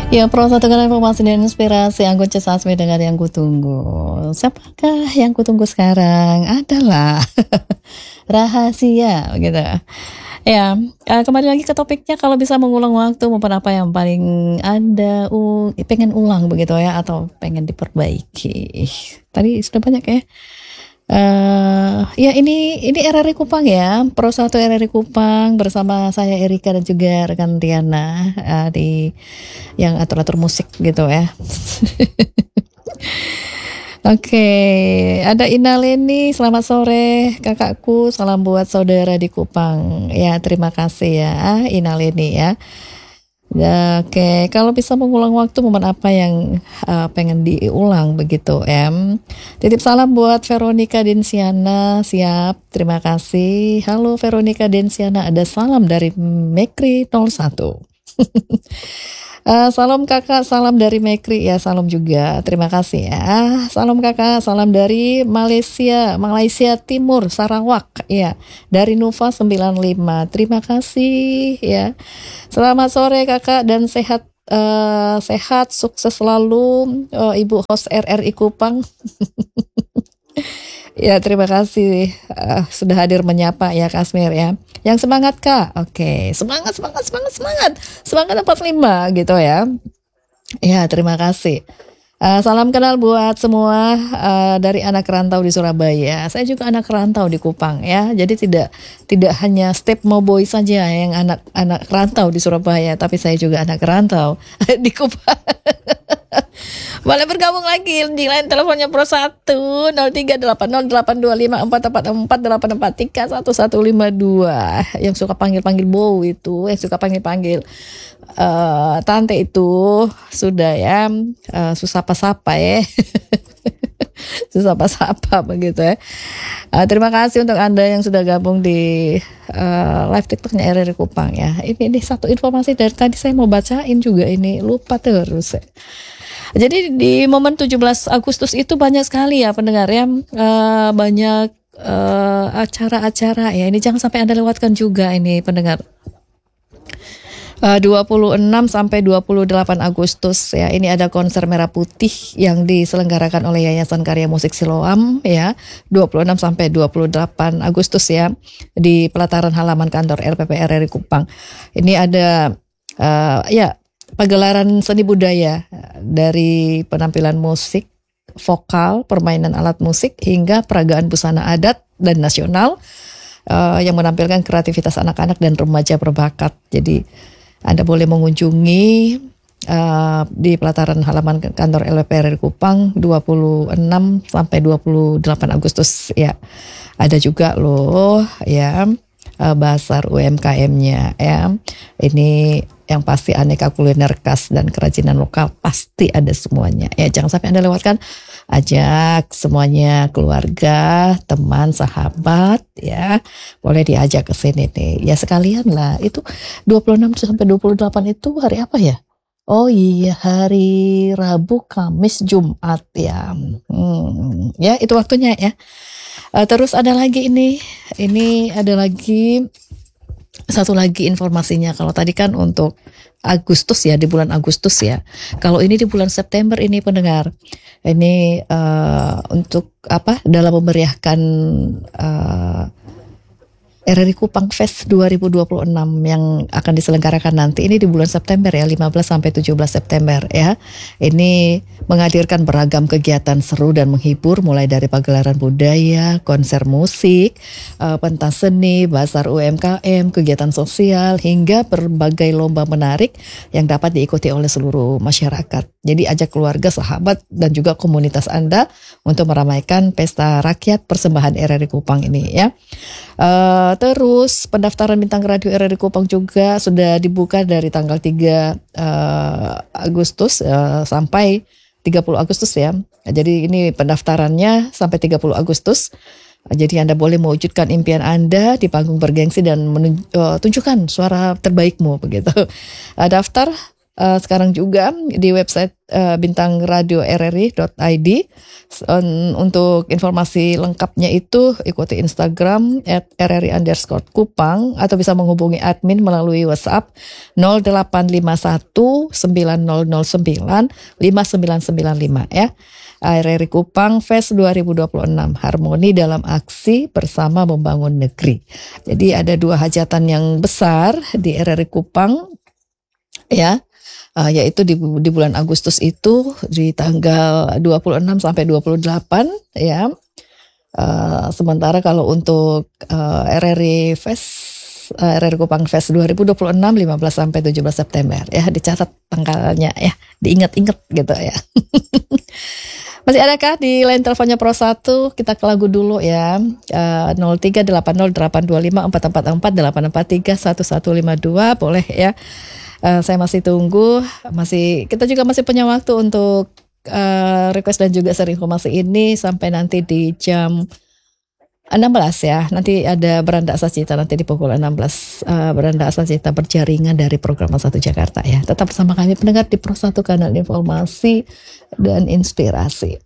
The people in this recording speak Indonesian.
Ya, persatukan informasi dan inspirasi Anggun C. Sasmi dengan yang kutunggu. Siapakah yang kutunggu sekarang? Adalah rahasia, gitu. Ya, kembali lagi ke topiknya. Kalau bisa mengulang waktu, maupun apa yang paling Anda pengen ulang begitu ya, atau pengen diperbaiki. Tadi sudah banyak ya. Ya ini RRI Kupang ya, Pro 1 RRI Kupang bersama saya Erika dan juga rekan Tiana di yang atur-atur musik gitu ya. Oke, ada Ina Leni, selamat sore kakakku, salam buat saudara di Kupang. Ya, terima kasih ya Ina Leni ya. Ya, oke, kalau bisa mengulang waktu, momen apa yang pengen diulang begitu, Titip salam buat Veronica Densiana, siap, terima kasih. Halo Veronica Densiana, ada salam dari Mekri 01. Salam kakak, salam dari Mekri ya, salam juga, terima kasih ya. Salam kakak, salam dari Malaysia Timur, Sarawak ya, dari Nova 95, terima kasih ya. Selamat sore kakak dan sehat, sukses selalu Ibu host RRI Kupang. Ya, terima kasih sudah hadir menyapa ya Kasmir ya. Yang semangat Kak. Oke, semangat 45 gitu ya. Ya, terima kasih. Salam kenal buat semua dari anak rantau di Surabaya. Saya juga anak rantau di Kupang ya. Jadi tidak hanya Step Moboy saja yang anak rantau di Surabaya, tapi saya juga anak rantau di Kupang. Boleh bergabung lagi di line teleponnya Pro 1 0380825444811152. Yang suka panggil-panggil Bow itu, yang suka panggil-panggil tante itu sudah ya, susah sapa ya. Susah sapa begitu ya. Terima kasih untuk Anda yang sudah gabung di live TikToknya RRI Kupang ya. Ini satu informasi dari tadi saya mau bacain juga, ini lupa terus ya. Jadi di momen 17 Agustus itu banyak sekali ya pendengar ya, banyak acara-acara ya. Ini jangan sampai Anda lewatkan juga ini pendengar. 26 sampai 28 Agustus ya, ini ada konser Merah Putih yang diselenggarakan oleh Yayasan Karya Musik Siloam ya, 26 sampai 28 Agustus ya, di pelataran halaman kantor LPP RRI Kupang. Ini ada pagelaran seni budaya dari penampilan musik, vokal, permainan alat musik, hingga peragaan busana adat dan nasional yang menampilkan kreativitas anak-anak dan remaja berbakat. Jadi Anda boleh mengunjungi di pelataran halaman kantor LPP RRI Kupang 26 sampai 28 Agustus ya. Ada juga loh ya bazar UMKM-nya ya. Ini yang pasti aneka kuliner khas dan kerajinan lokal pasti ada semuanya. Ya, jangan sampai Anda lewatkan. Ajak semuanya, keluarga, teman, sahabat ya. Boleh diajak ke sini nih. Ya sekalian lah. Itu 26 sampai 28 itu hari apa ya? Oh iya, hari Rabu, Kamis, Jumat ya. Ya, itu waktunya ya. Terus ada lagi ini ada lagi satu lagi informasinya. Kalau tadi kan untuk Agustus ya, di bulan Agustus ya. Kalau ini di bulan September ini pendengar. Ini untuk apa? Dalam memeriahkan RRI Kupang Fest 2026 yang akan diselenggarakan nanti ini di bulan September ya, 15 sampai 17 September ya. Ini menghadirkan beragam kegiatan seru dan menghibur, mulai dari pagelaran budaya, konser musik, pentas seni, bazar UMKM, kegiatan sosial, hingga berbagai lomba menarik yang dapat diikuti oleh seluruh masyarakat. Jadi ajak keluarga, sahabat, dan juga komunitas Anda untuk meramaikan pesta rakyat persembahan RRI Kupang ini ya. Terus pendaftaran bintang radio RRI Kupang juga sudah dibuka dari tanggal 3 Agustus sampai 30 Agustus ya. Jadi ini pendaftarannya sampai 30 Agustus. Jadi Anda boleh mewujudkan impian Anda di panggung bergengsi dan tunjukkan suara terbaikmu begitu. Daftar sekarang juga di website Bintang Radio RRI.id. Untuk informasi lengkapnya itu ikuti Instagram @RRI_Kupang atau bisa menghubungi admin melalui WhatsApp 0851 9009 5995 ya. RRI Kupang Fest 2026, harmoni dalam aksi bersama membangun negeri. Jadi ada 2 hajatan yang besar di RRI Kupang ya, yaitu di bulan Agustus itu di tanggal 26 sampai 28 ya. Sementara kalau untuk RRI Kupang Fest 2026 15 sampai 17 September ya, dicatat tanggalnya ya, diingat-ingat gitu ya. Masih adakah di line teleponnya Pro 1? Kita ke lagu dulu ya. 03808444 boleh ya. Saya masih tunggu, kita juga masih punya waktu untuk request dan juga share informasi ini sampai nanti di jam 16 ya. Nanti ada Beranda Asa Cita nanti di pukul 16. Beranda Asa Cita berjaringan dari program 1 Jakarta ya. Tetap bersama kami pendengar di Pro 1 kanal informasi dan inspirasi.